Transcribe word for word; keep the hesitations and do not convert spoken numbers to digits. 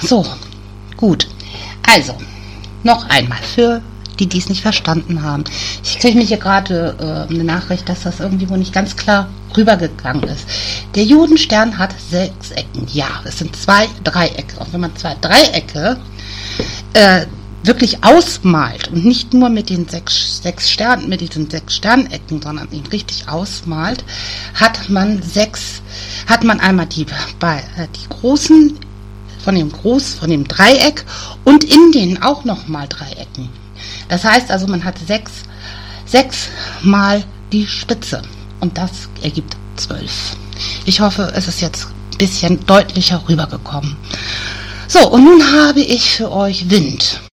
So, gut. Also, noch einmal für die, die es nicht verstanden haben. Ich kriege mir hier gerade äh, eine Nachricht, dass das irgendwie wohl nicht ganz klar rübergegangen ist. Der Judenstern hat sechs Ecken. Ja, es sind zwei Dreiecke. Und wenn man zwei Dreiecke äh, wirklich ausmalt und nicht nur mit den sechs, sechs Sternen, mit diesen sechs Sternecken, sondern ihn richtig ausmalt, hat man sechs, hat man einmal die, bei, äh, die großen, von dem Groß, von dem Dreieck und in denen auch nochmal Dreiecken. Das heißt also, man hat sechs, sechs mal die Spitze und das ergibt zwölf. Ich hoffe, es ist jetzt ein bisschen deutlicher rübergekommen. So, und nun habe ich für euch Wind.